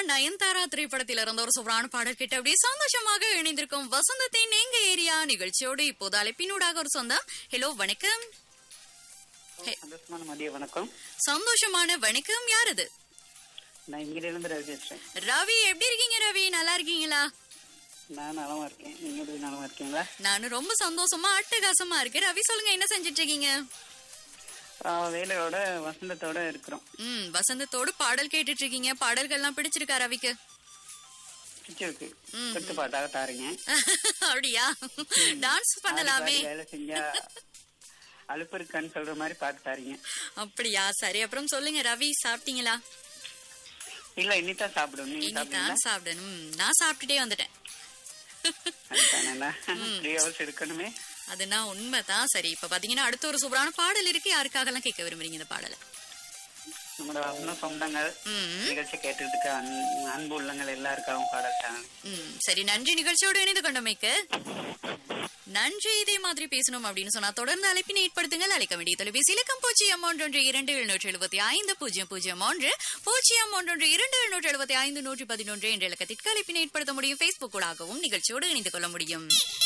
நயன்தாரா திரைப்படத்தில் இருந்த ஒரு சூப்பரான பாடல் கேட்டு அப்படியே சந்தோஷமாக இணைந்திருக்கும் வசந்தத்தின் எங்க ஏரியா நிகழ்ச்சியோடு இப்போது அழைப்பினூடாக ஒரு சொந்தம். ஹலோ, வணக்கம். சந்தோஷமான மதிய வணக்கம். சந்தோஷமான வணக்கம். யார் அது? நான் இங்கிருந்து ரவி பேசுறேன். ரவி, எப்படி இருக்கீங்க ரவி? நல்லா இருக்கீங்களா? நான் நலமா இருக்கேன். நீங்க எப்படி நலமா இருக்கீங்களா? நானும் ரொம்ப சந்தோஷமா அட்டகாசமா இருக்கேன். ரவி, சொல்லுங்க, என்ன செஞ்சிட்டு இருக்கீங்க? வேலையோட வசந்தத்தோட இருக்கிறோம். வசந்தத்தோடு பாடல் கேட்டுட்டு இருக்கீங்க. பாடல்கள்லாம் பிடிச்சிருக்கா ரவிக்கு? பிடிச்சிருக்கு. கட்டு பாட்டாக தாருங்க. அப்படியா? டான்ஸ் பண்ணலாமே. வேலை செஞ்சா அலுப்பு இருக்கான்னு சொல்ற மாதிரி பாட்டு தாருங்க. அப்படியா? சரி, அப்புறம் சொல்லுங்க ரவி, சாப்பிட்டீங்களா? இல்ல, இனிதான் சாப்பிடணும். இனிதான் சாப்பிடணும். நான் சாப்பிட்டுட்டே வந்துட்டேன். 3 hours எடுக்கணுமே. அதுனா உண்மைதான். சரி, இப்ப பாத்தீங்கன்னா அடுத்த ஒரு சூப்பரான பாடல் இருக்கு. யாருக்காக எல்லாம் கேட்க விரும்புறீங்க இந்த பாடலை? நம்மளோட சொந்தங்கள் நிகழ்ச்சி கேட்டுட்டு இருக்க அன்பு உள்ளங்கள் எல்லாருக்காகவும் பாடல். சரி, நன்றி நிகழ்ச்சியோடு இணைந்து கொண்டமைக்கு. நன்றி. இதே மாதிரி பேசணும் அப்படின்னு சொன்னா தொடர்ந்து அழைப்பினை ஏற்படுத்துங்கள். அழைக்க வேண்டிய தொலைபேசி இலக்கம் 01725 001 01725 111 என்ற இலக்கத்திற்கு அழைப்பினை ஏற்படுத்த முடியும். Facebook ஊடாகவும் நிகழ்ச்சியோடு இணைந்து கொள்ள முடியும்.